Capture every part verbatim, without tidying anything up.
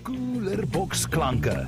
Cooler Boksklanke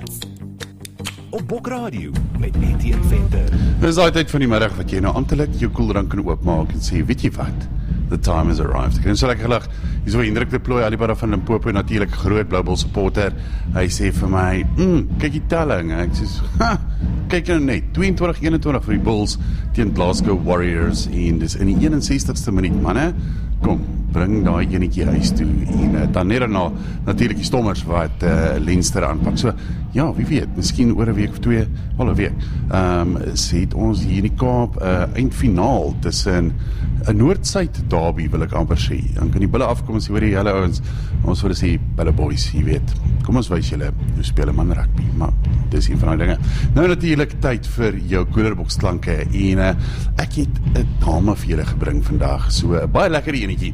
op Bokradio met Etienne Venter. Dit is daai tyd van die middag wat jy nou amptelik jou koeldrank kan oopmaak en sê, weet jy wat? The time has arrived. Ek het so lekker gelag. Hier is so Hendrik de Plooy, Alibaba van Limpopo, natuurlik groot Blue Bulls supporter. Hy sê vir my, mm, kyk die telling. Ek sê, ha, kyk nou net, tweeëntwintig eenentwintig vir die Bulls teen Glasgow Warriors en dis in die eenensestigste minuut, manne. Kom, bring daai enetjie huis toe en uh, dan net daarna natuurlik die Stommers wat uh, Leinster aanpak. So ja, wie weet, miskien oor 'n week of twee, wel 'n week. Ehm um, sê ons hier in die Kaap 'n uh, eindfinaal tussen 'n Noord-Suid derby wil ek amper sê. Dan kan die bulle afkom en sê hoor die hele ouens, ons wil sê bulle boys, jy weet. Kom ons wys julle hoe speel 'n man rugby, maar dis een van daai dinge. Nou natuurlik tyd vir jou koelerboksklanke en uh, ek het 'n dame vir julle gebring vandag. So 'n uh, baie lekker enetjie.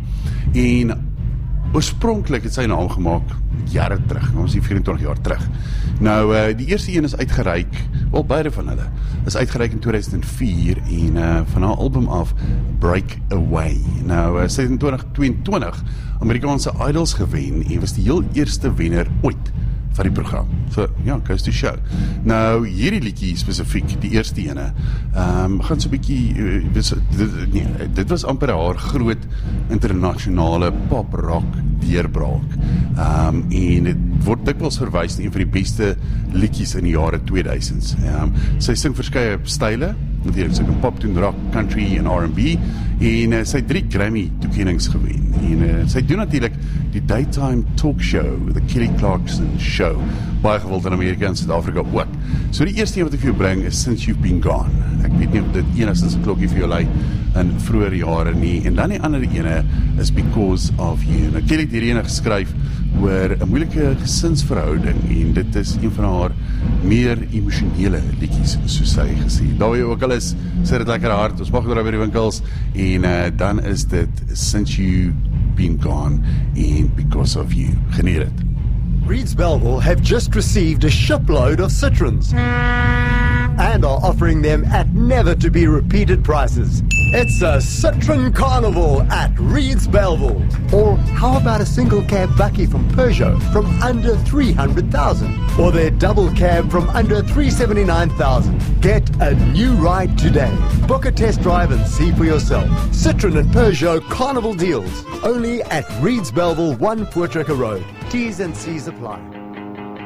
En oorspronklik het sy naam gemaak jare terug, ons is vyf-en-twintig jaar terug. Nou, uh, die eerste een is uitgereik, wel beide van hulle, is uitgereik in tweeduisend en vier en uh, van haar album af, Break Away. Nou, uh, sy het in twintig tweeëntwintig Amerikaanse Idols gewen en was die heel eerste wenner ooit van die program. So, ja, goes to show. Nou, hierdie liedjie spesifiek, die eerste ene, um, gaan so 'n bietjie, uh, dit, nee, dit was amper haar groot internasionale pop-rock deurbraak. Um, en dit word dikwels verwys na een van die beste liedjies in die jare tweeduisend. Um, sy sing verskeie style, natuurlik sy kan pop, doen rock, country en R and B, en uh, sy het drie Grammy toekennings gewen. En uh, sy doen natuurlik die daytime talk show, the Kelly Clarkson show, baie gewild in Amerika en Suid-Afrika ook. So die eerste een wat ek vir jou bring is Since You've Been Gone. Ek weet nie of dit enigstens 'n klokkie vir jou lei in vroeë jare nie. En dan die ander ene is Because of You. Nou Kelly het hierdie ene geskryf oor 'n moeilike gesinsverhouding en dit is een van haar meer emosionele liedjies, soos sy gesê. Daar waar jy ook al is, sê dit lekker hard, ons mag daar by die winkels en uh, dan is dit Since You've Been Gone and Because of You. Geniet dit. Reeds Belleville have just received a shipload of Citroens and are offering them at never-to-be-repeated prices. It's a Citroen Carnival at Reeds Belleville. Or how about a single cab Bucky from Peugeot from under three hundred thousand? Or their double cab from under three hundred seventy-nine thousand? Get a new ride today. Book a test drive and see for yourself. Citroen and Peugeot Carnival deals. Only at Reeds Belleville, one Voortrekker Road. T's and C's apply.